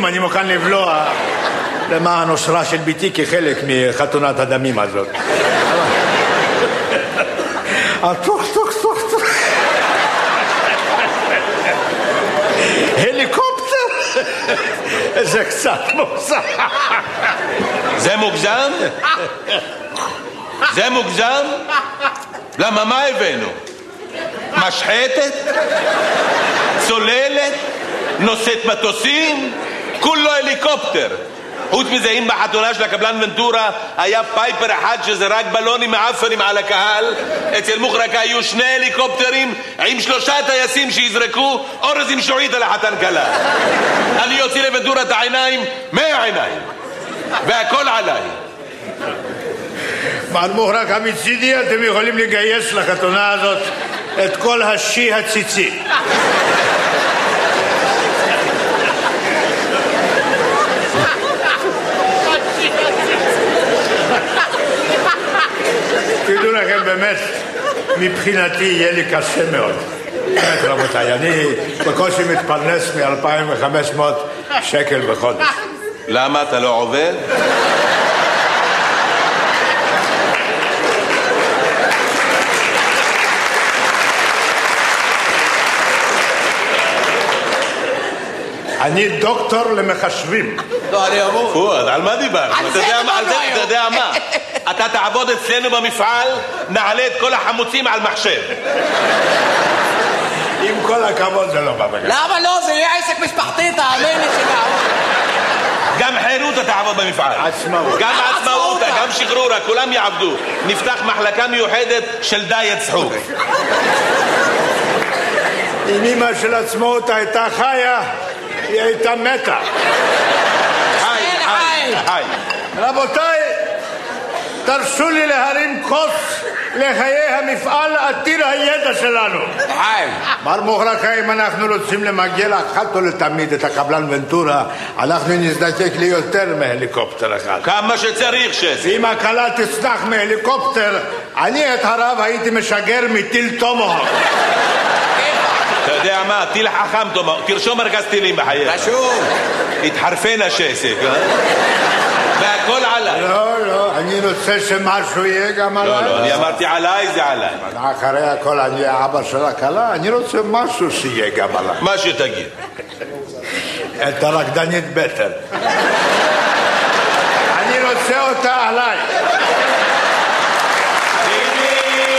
סיום, אני מוכן לבלוע למען אושרה של ביתי כחלק מחתונת הדמים הזאת. הליקופטר? זה קצת מוגזם. זה מוגזם? זה מוגזם? למה מה הבאנו? משחטת? צוללת? נושאת מטוסים? כולו הליקופטר. חוץ מזה, אם בחתונה של הקבלן ונטורה היה פייפר אחד שזרק בלונים מעפנים על הקהל, אצל מוחרקה היו 2 הליקופטרים עם 3 טייסים שיזרקו אורז עם שועית על החתן כלה. אני יוצא לוונטורה את העיניים 100 עיניים והכל עליי. מר מוחרקה, מצידי אתם יכולים לגייס לחתונה הזאת את כל השי הציצי. תדעו לכם, באמת, מבחינתי יהיה לי קשה מאוד. באמת, רבותיי, אני בקושי מתפרנס מ-2,500 שקל בחודש. למה אתה לא עובד? אני דוקטור למחשבים. לא, אני אמור. פואד, על מה דיברנו? אתה יודע מה? אתה תעבוד אצלנו במפעל, נעלה את כל החמוצים על מחשב. עם כל הכבוד זה לא בא בגלל. למה לא? זה יהיה עסק משפחתי, תאמין לי שתעבוד. גם חירות תעבוד במפעל. עצמאות. גם עצמאות, גם שחרורה, כולם יעבדו. נפתח מחלקה מיוחדת של דיאט צחוק. אם אמא של עצמאות הייתה חיה, היא הייתה מתה. היי. רבותיי, תרשו לי להרים כוס לחיי המפעל עתיר הידע שלנו. מר מוחרקה, אם אנחנו רוצים למגל אחת ולתמיד את הקבלן ונטורה, אנחנו נזדקק ליותר מהליקופטר אחד. כמה שצריך שסי. אם הקלה תצנח מהליקופטר, אני את הרב הייתי משגר מטיל טומהוק. אתה יודע מה? טיל חכם טומהוק. תרשום מרכז טילים בחייך. רשום. התחרפן השסק, והכל עליי. לא, אני רוצה שמשהו יהיה גם עליי. לא, אני אמרתי עליי, זה עליי. אחרי הכל אני האבא של הקלה, אני רוצה משהו שיהיה גם עליי. מה שתגיד. את הרקדנית בטר. אני רוצה אותה עליי.